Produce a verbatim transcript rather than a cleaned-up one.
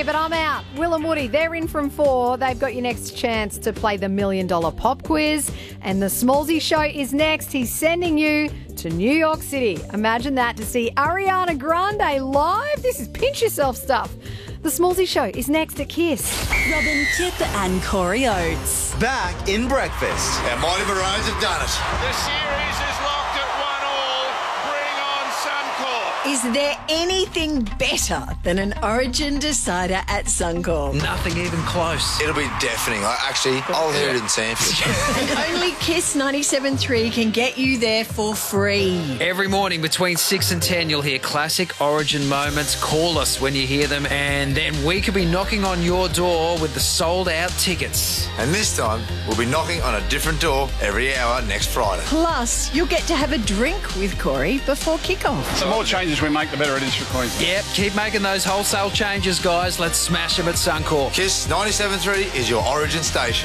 here, but I'm out. Will and Woody, they're in from four. They've got your next chance to play the Million Dollar Pop Quiz. And the Smallsy Show is next. He's sending you to New York City. Imagine that, to see Ariana Grande live. This is pinch yourself stuff. The Smallsy Show is next at Kiss. Robin, Kip and Corey Oates. Back in breakfast. And Mighty Maroons have done it. The series is locked at one all. Bring on Suncorp. Is there anything better than an Origin decider at Suncorp? Nothing even close. It'll be deafening. I actually, I'll hear it in Sanford. And only Kiss ninety-seven point three can get you there for free. Every morning between six and ten, you'll hear classic Origin moments. Call us when you hear them, and then we could be knocking on your door with the sold-out tickets. And this time, we'll be knocking on a different door every hour next Friday. Plus, you'll get to have a drink with Corey before kickoff. The more changes we make, the better it is for Queensland. Yep, keep making those wholesale changes, guys. Let's smash them at Suncorp. Kiss ninety-seven point three is your Origin station.